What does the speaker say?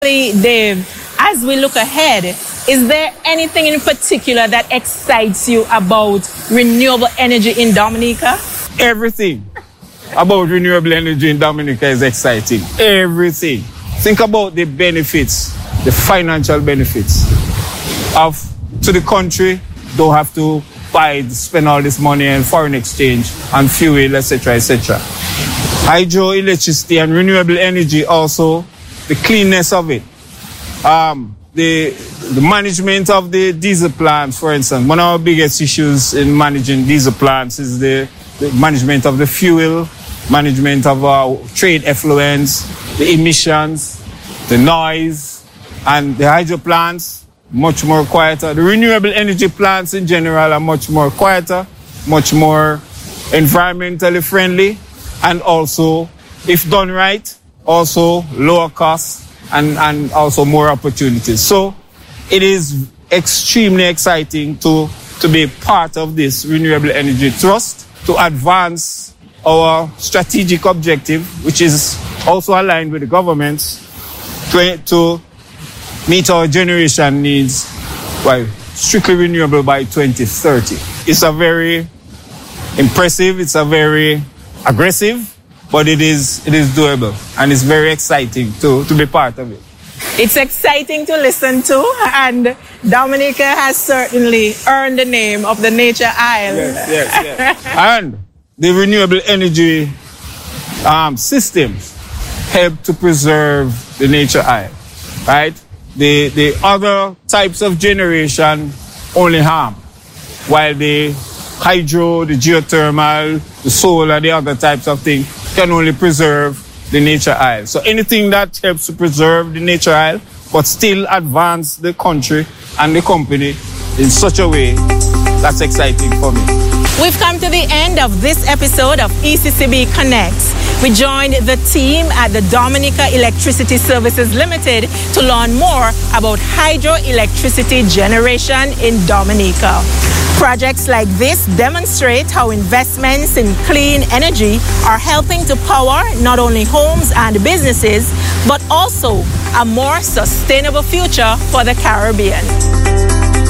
Dave, as we look ahead, is there anything in particular that excites you about renewable energy in Dominica? Everything about renewable energy in Dominica is exciting. Everything. Think about the benefits, the financial benefits to the country. Don't have to spend all this money on foreign exchange and fuel, etc., etc. Hydroelectricity and renewable energy also, the cleanness of it. The management of the diesel plants, for instance. One of our biggest issues in managing diesel plants is the management of the fuel, management of our trade effluents, the emissions, the noise, and the hydro plants, much more quieter. The renewable energy plants in general are much more quieter, much more environmentally friendly, and also, if done right, also lower costs and also more opportunities. So it is extremely exciting to be part of this renewable energy trust to advance our strategic objective, which is also aligned with the government's, to meet our generation needs by strictly renewable by 2030. It's a very impressive, it's a very aggressive, but it is doable, and it's very exciting to be part of it. It's exciting to listen to, and Dominica has certainly earned the name of the Nature Isle. Yes. And the renewable energy systems help to preserve the Nature Isle, right? The other types of generation only harm, while the hydro, the geothermal, the solar, the other types of things can only preserve the Nature Isle. So anything that helps to preserve the Nature Isle, but still advance the country and the company in such a way, that's exciting for me. We've come to the end of this episode of ECCB Connects. We joined the team at the Dominica Electricity Services Limited to learn more about hydroelectricity generation in Dominica. Projects like this demonstrate how investments in clean energy are helping to power not only homes and businesses, but also a more sustainable future for the Caribbean.